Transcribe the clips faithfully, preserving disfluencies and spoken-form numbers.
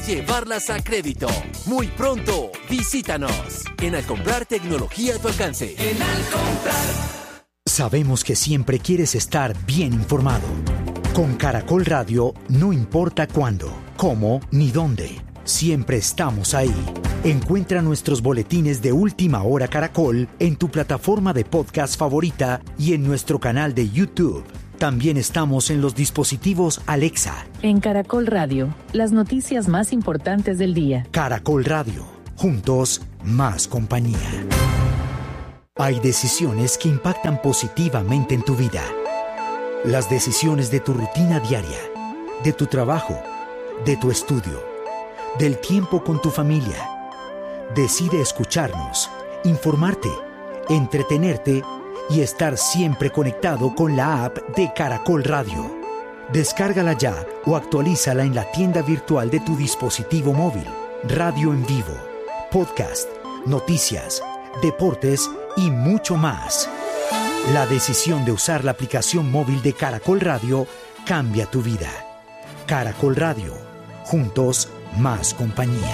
Llevarlas a crédito. Muy pronto, visítanos. En Al Comprar, tecnología a tu alcance. En Al Comprar. Sabemos que siempre quieres estar bien informado. Con Caracol Radio, no importa cuándo, cómo ni dónde. Siempre estamos ahí. Encuentra nuestros boletines de Última Hora Caracol en tu plataforma de podcast favorita y en nuestro canal de YouTube. También estamos en los dispositivos Alexa. En Caracol Radio, las noticias más importantes del día. Caracol Radio, juntos, más compañía. Hay decisiones que impactan positivamente en tu vida. Las decisiones de tu rutina diaria, de tu trabajo, de tu estudio, del tiempo con tu familia. Decide escucharnos, informarte, entretenerte y estar siempre conectado con la app de Caracol Radio. Descárgala ya o actualízala en la tienda virtual de tu dispositivo móvil. Radio en vivo, podcast, noticias, deportes y mucho más. La decisión de usar la aplicación móvil de Caracol Radio cambia tu vida. Caracol Radio, juntos, más compañía.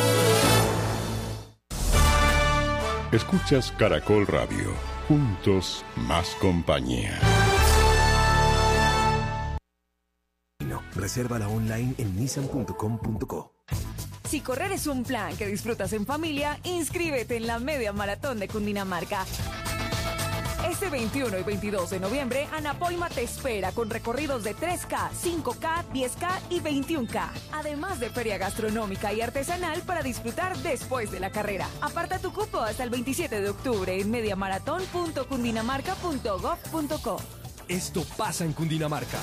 Escuchas Caracol Radio. Juntos, más compañía. Resérvala online en nissan punto com punto co. Si correr es un plan que disfrutas en familia, inscríbete en la Media Maratón de Cundinamarca. Este veintiuno y veintidós de noviembre, Anapoima te espera con recorridos de tres K, cinco K, diez K y veintiún K. Además de feria gastronómica y artesanal para disfrutar después de la carrera. Aparta tu cupo hasta el veintisiete de octubre en mediamaratón punto cundinamarca punto gob punto co. Esto pasa en Cundinamarca.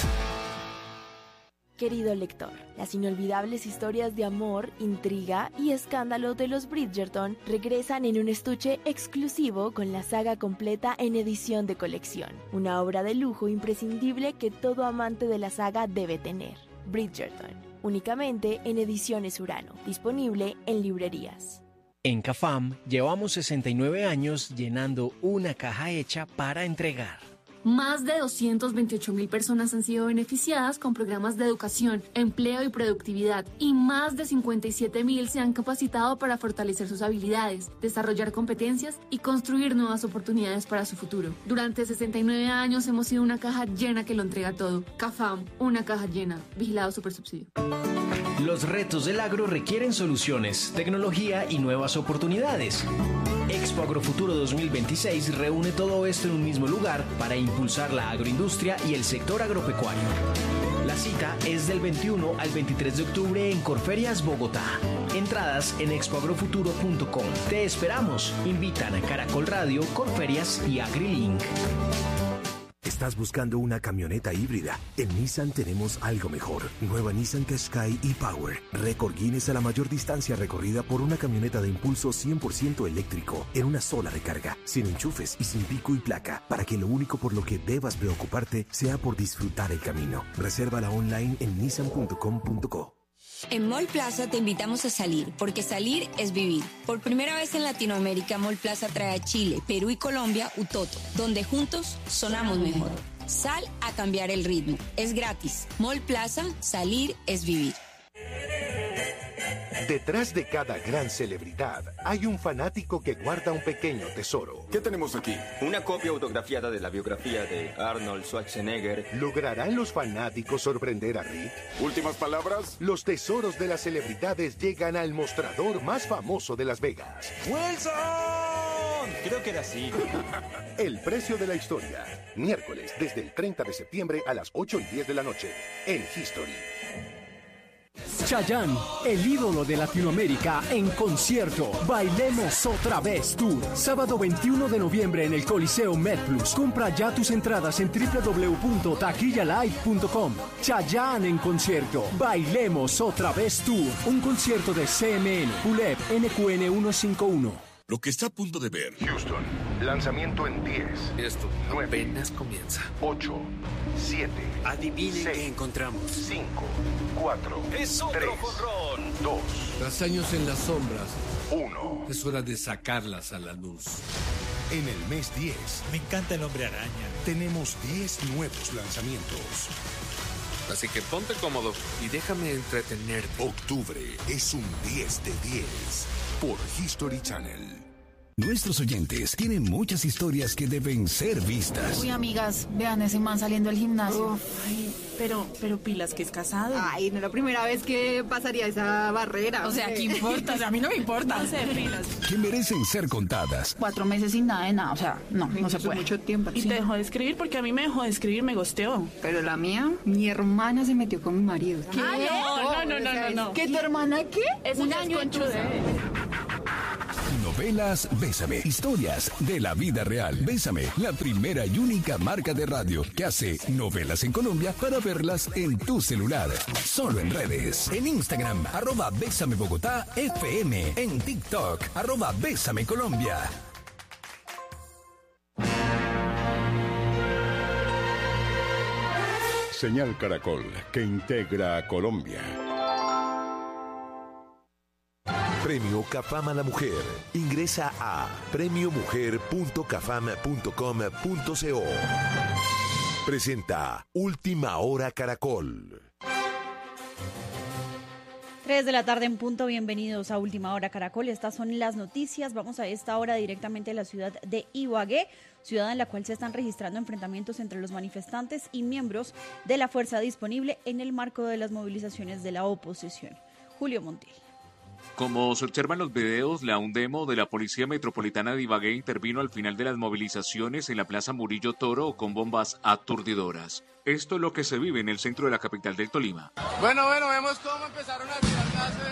Querido lector, las inolvidables historias de amor, intriga y escándalo de los Bridgerton regresan en un estuche exclusivo con la saga completa en edición de colección. Una obra de lujo imprescindible que todo amante de la saga debe tener. Bridgerton, únicamente en Ediciones Urano, disponible en librerías. En CAFAM llevamos sesenta y nueve años llenando una caja hecha para entregar. Más de doscientas veintiocho mil personas han sido beneficiadas con programas de educación, empleo y productividad, y más de cincuenta y siete mil se han capacitado para fortalecer sus habilidades, desarrollar competencias y construir nuevas oportunidades para su futuro. Durante sesenta y nueve años hemos sido una caja llena que lo entrega todo. CAFAM, una caja llena. Vigilado Supersubsidio. Los retos del agro requieren soluciones, tecnología y nuevas oportunidades. Expo Agrofuturo dos mil veintiséis reúne todo esto en un mismo lugar para impulsar la agroindustria y el sector agropecuario. La cita es del veintiuno al veintitrés de octubre en Corferias, Bogotá. Entradas en expo agrofuturo punto com. Te esperamos. Invitan a Caracol Radio, Corferias y AgriLink. ¿Estás buscando una camioneta híbrida? En Nissan tenemos algo mejor. Nueva Nissan Qashqai e-Power. Récord Guinness a la mayor distancia recorrida por una camioneta de impulso cien por ciento eléctrico en una sola recarga, sin enchufes y sin pico y placa, para que lo único por lo que debas preocuparte sea por disfrutar el camino. Resérvala online en nissan punto com punto co. En Mall Plaza te invitamos a salir, porque salir es vivir. Por primera vez en Latinoamérica, Mall Plaza trae a Chile, Perú y Colombia Utoto, donde juntos sonamos mejor. Sal a cambiar el ritmo. Es gratis. Mall Plaza, salir es vivir. Detrás de cada gran celebridad hay un fanático que guarda un pequeño tesoro. ¿Qué tenemos aquí? Una copia autografiada de la biografía de Arnold Schwarzenegger. ¿Lograrán los fanáticos sorprender a Rick? ¿Últimas palabras? Los tesoros de las celebridades llegan al mostrador más famoso de Las Vegas. ¡Wilson! Creo que era así. El precio de la historia. Miércoles, desde el treinta de septiembre a las ocho y diez de la noche, en History. Chayanne, el ídolo de Latinoamérica, en concierto. Bailemos otra vez Tour. Sábado veintiuno de noviembre en el Coliseo MedPlus. Compra ya tus entradas en doble u doble u doble u punto taquilla live punto com. Chayanne en concierto. Bailemos otra vez Tour. Un concierto de C M N, U L E P, N Q N ciento cincuenta y uno. Lo que está a punto de ver. Houston, lanzamiento en diez. Esto nueve, apenas comienza. ocho, siete. Adivinen seis, qué encontramos. cinco, cuatro, es otro tres, jonrón. dos. Tras años en las sombras, uno. Es hora de sacarlas a la luz. En el mes diez. Me encanta el Hombre Araña. Tenemos diez nuevos lanzamientos. Así que ponte cómodo y déjame entretenerte. Octubre es un diez de diez por History Channel. Nuestros oyentes tienen muchas historias que deben ser vistas. Uy, amigas, vean ese man saliendo del gimnasio. Uf, ay, pero, pero pilas que es casado. Ay, no es la primera vez que pasaría esa barrera. O sea, ¿qué importa? O sea, a mí no me importa. No sé, pilas. Que merecen ser contadas. Cuatro meses sin nada de nada, o sea, no, Ay, no se eso puede. Es mucho tiempo. Y Sí. te dejó de escribir porque a mí me dejó de escribir, me gosteó. Pero la mía, mi hermana se metió con mi marido. ¿Qué? No, no, no, no, no. ¿Qué, tu hermana qué? Eso Un ya es año en conchuda. Novelas Bésame. Historias de la vida real. Bésame, la primera y única marca de radio que hace novelas en Colombia para verlas en tu celular. Solo en redes. En Instagram, arroba Bésame Bogotá F M. En TikTok, arroba Bésame Colombia. Señal Caracol, que integra a Colombia. Premio Cafam a la Mujer. Ingresa a premio mujer punto cafam punto com punto co. Presenta Última Hora Caracol. tres de la tarde en punto, bienvenidos a Última Hora Caracol. Estas son las noticias. Vamos a esta hora directamente a la ciudad de Ibagué, ciudad en la cual se están registrando enfrentamientos entre los manifestantes y miembros de la Fuerza Disponible en el marco de las movilizaciones de la oposición. Julio Montiel. Como se observa en los videos, la UNDEMO de la Policía Metropolitana de Ibagué intervino al final de las movilizaciones en la Plaza Murillo Toro con bombas aturdidoras. Esto es lo que se vive en el centro de la capital del Tolima. Bueno, bueno, vemos cómo empezaron a tirar gases.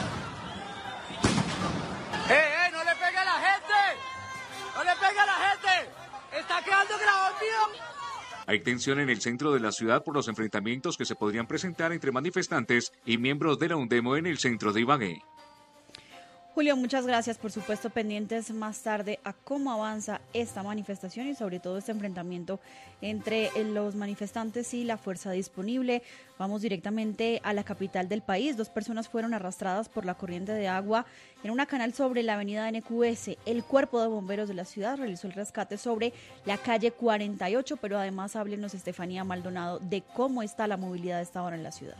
¡Eh, eh! ¡No le pegue a la gente! ¡No le pegue a la gente! ¡Está quedando grabado el video! Hay tensión en el centro de la ciudad por los enfrentamientos que se podrían presentar entre manifestantes y miembros de la UNDEMO en el centro de Ibagué. Julio, muchas gracias. Por supuesto, pendientes más tarde a cómo avanza esta manifestación y sobre todo este enfrentamiento entre los manifestantes y la Fuerza Disponible. Vamos directamente a la capital del país. Dos personas fueron arrastradas por la corriente de agua en una canal sobre la avenida N Q S. El Cuerpo de Bomberos de la ciudad realizó el rescate sobre la calle cuarenta y ocho, pero además háblenos, Estefanía Maldonado, de cómo está la movilidad a esta hora en la ciudad.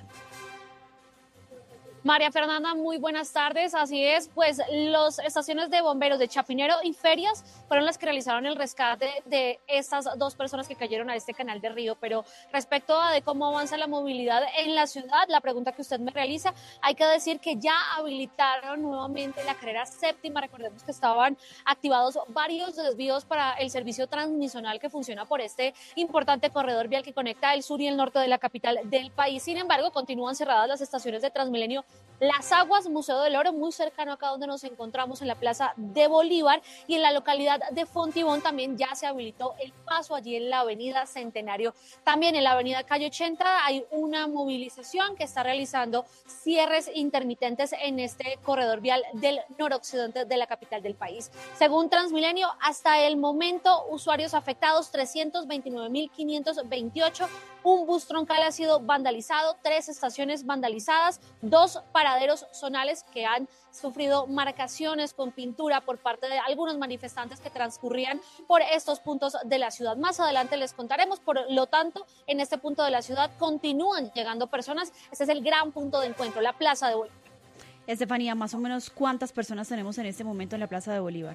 María Fernanda, muy buenas tardes. Así es, pues las estaciones de bomberos de Chapinero y Ferias fueron las que realizaron el rescate de estas dos personas que cayeron a este canal de río. Pero respecto a de cómo avanza la movilidad en la ciudad, la pregunta que usted me realiza, hay que decir que ya habilitaron nuevamente la carrera séptima. Recordemos que estaban activados varios desvíos para el servicio transmisional que funciona por este importante corredor vial que conecta el sur y el norte de la capital del país. Sin embargo, continúan cerradas las estaciones de Transmilenio Las Aguas, Museo del Oro, muy cercano acá donde nos encontramos en la Plaza de Bolívar, y en la localidad de Fontibón también ya se habilitó el paso allí en la avenida Centenario. También en la avenida Calle ochenta hay una movilización que está realizando cierres intermitentes en este corredor vial del noroccidente de la capital del país. Según Transmilenio, hasta el momento usuarios afectados trescientos veintinueve mil quinientos veintiocho, un bus troncal ha sido vandalizado, tres estaciones vandalizadas, dos paraderos zonales que han sufrido marcaciones con pintura por parte de algunos manifestantes que transcurrían por estos puntos de la ciudad. Más adelante les contaremos. Por lo tanto, en este punto de la ciudad continúan llegando personas. Este es el gran punto de encuentro, la Plaza de Bolívar. Estefanía, más o menos, ¿cuántas personas tenemos en este momento en la Plaza de Bolívar?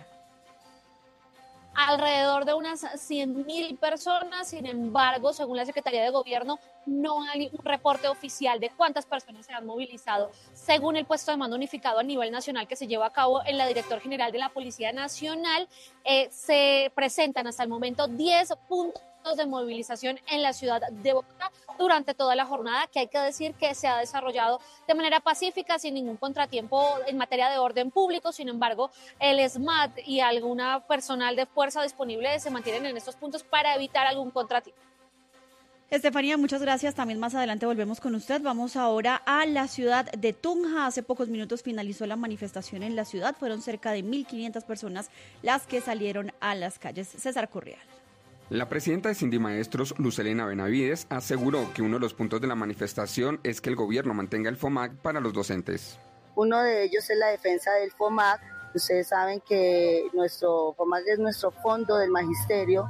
Alrededor de unas cien mil personas. Sin embargo, según la Secretaría de Gobierno, no hay un reporte oficial de cuántas personas se han movilizado. Según el puesto de mando unificado a nivel nacional que se lleva a cabo en la Dirección General de la Policía Nacional, eh, se presentan hasta el momento diez puntos de movilización en la ciudad de Bogotá durante toda la jornada, que hay que decir que se ha desarrollado de manera pacífica, sin ningún contratiempo en materia de orden público. Sin embargo, el SMAT y alguna personal de fuerza disponible se mantienen en estos puntos para evitar algún contratiempo. Estefanía, muchas gracias. También más adelante volvemos con usted. Vamos ahora a la ciudad de Tunja. Hace pocos minutos finalizó la manifestación en la ciudad. Fueron cerca de mil quinientas personas las que salieron a las calles. César Correal. La presidenta de Sindimaestros, Lucelena Benavides, aseguró que uno de los puntos de la manifestación es que el gobierno mantenga el FOMAC para los docentes. Uno de ellos es la defensa del FOMAC. Ustedes saben que nuestro FOMAC es nuestro fondo del magisterio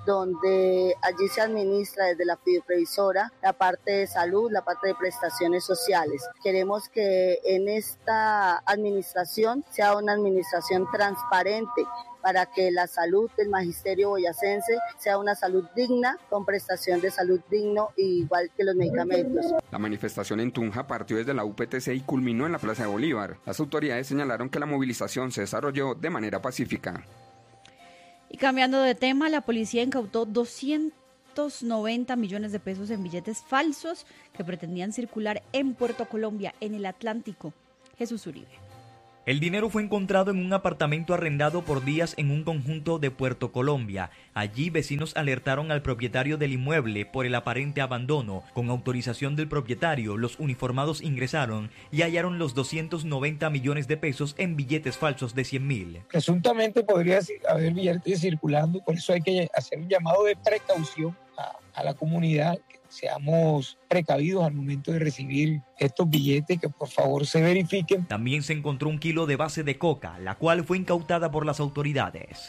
donde allí se administra desde la fiduprevisora la parte de salud, la parte de prestaciones sociales. Queremos que en esta administración sea una administración transparente, para que la salud del magisterio boyacense sea una salud digna, con prestación de salud digno, igual que los medicamentos. La manifestación en Tunja partió desde la U P T C y culminó en la Plaza de Bolívar. Las autoridades señalaron que la movilización se desarrolló de manera pacífica. Y cambiando de tema, la policía incautó doscientos noventa millones de pesos en billetes falsos que pretendían circular en Puerto Colombia, en el Atlántico. Jesús Uribe. El dinero fue encontrado en un apartamento arrendado por días en un conjunto de Puerto Colombia. Allí vecinos alertaron al propietario del inmueble por el aparente abandono. Con autorización del propietario, los uniformados ingresaron y hallaron los doscientos noventa millones de pesos en billetes falsos de cien mil. Presuntamente podría haber billetes circulando, por eso hay que hacer un llamado de precaución a, a la comunidad, que seamos precavidos al momento de recibir estos billetes, que por favor se verifiquen. También se encontró un kilo de base de coca, la cual fue incautada por las autoridades.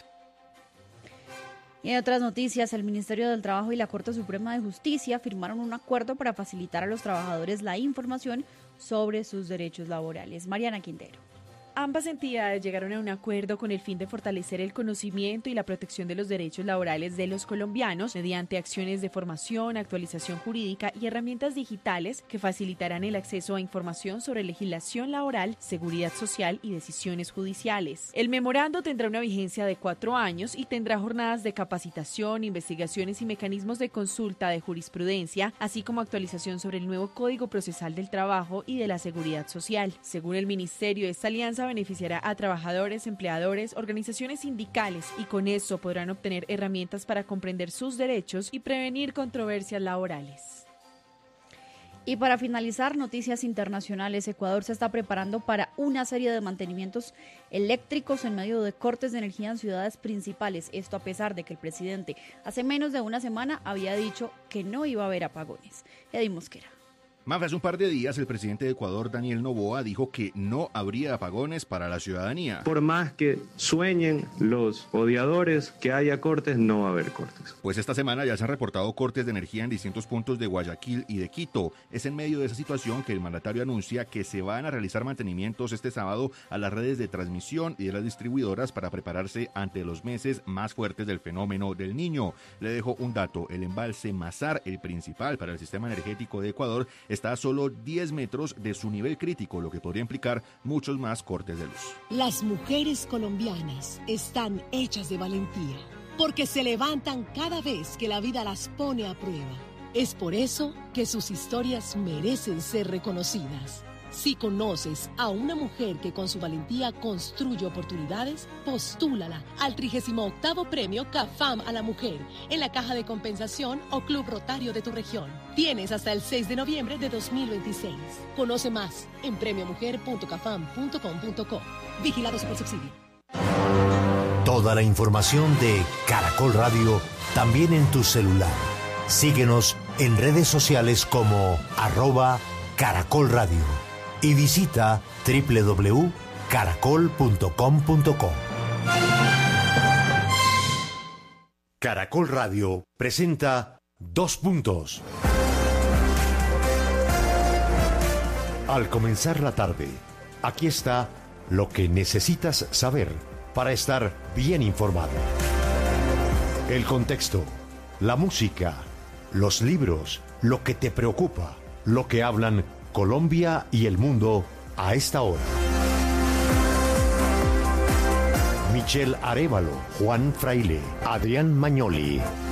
Y en otras noticias, el Ministerio del Trabajo y la Corte Suprema de Justicia firmaron un acuerdo para facilitar a los trabajadores la información sobre sus derechos laborales. Mariana Quintero. Ambas entidades llegaron a un acuerdo con el fin de fortalecer el conocimiento y la protección de los derechos laborales de los colombianos mediante acciones de formación, actualización jurídica y herramientas digitales que facilitarán el acceso a información sobre legislación laboral, seguridad social y decisiones judiciales. El memorando tendrá una vigencia de cuatro años y tendrá jornadas de capacitación, investigaciones y mecanismos de consulta de jurisprudencia, así como actualización sobre el nuevo Código Procesal del Trabajo y de la Seguridad Social. Según el Ministerio, esta alianza beneficiará a trabajadores, empleadores, organizaciones sindicales y con eso podrán obtener herramientas para comprender sus derechos y prevenir controversias laborales. Y para finalizar, noticias internacionales. Ecuador se está preparando para una serie de mantenimientos eléctricos en medio de cortes de energía en ciudades principales. Esto a pesar de que el presidente hace menos de una semana había dicho que no iba a haber apagones. Eddy Mosquera. Más hace un par de días, el presidente de Ecuador, Daniel Noboa, dijo que no habría apagones para la ciudadanía. Por más que sueñen los odiadores que haya cortes, no va a haber cortes. Pues esta semana ya se han reportado cortes de energía en distintos puntos de Guayaquil y de Quito. Es en medio de esa situación que el mandatario anuncia que se van a realizar mantenimientos este sábado a las redes de transmisión y de las distribuidoras para prepararse ante los meses más fuertes del fenómeno del Niño. Le dejo un dato: el embalse Mazar, el principal para el sistema energético de Ecuador, está a solo diez metros de su nivel crítico, lo que podría implicar muchos más cortes de luz. Las mujeres colombianas están hechas de valentía, porque se levantan cada vez que la vida las pone a prueba. Es por eso que sus historias merecen ser reconocidas. Si conoces a una mujer que con su valentía construye oportunidades, postúlala al trigésimo octavo Premio CAFAM a la Mujer en la Caja de Compensación o Club Rotario de tu región. Tienes hasta el seis de noviembre de dos mil veintiséis. Conoce más en premio mujer punto cafam punto com punto co. Vigilado Supersubsidio. Toda la información de Caracol Radio también en tu celular. Síguenos en redes sociales como arroba Caracol Radio. Y visita doble u doble u doble u punto caracol punto com punto co. Caracol Radio presenta Dos Puntos. Al comenzar la tarde, aquí está lo que necesitas saber para estar bien informado. El contexto, la música, los libros, lo que te preocupa, lo que hablan Colombia y el mundo a esta hora. Michelle Arévalo, Juan Fraile, Adrián Magnoli,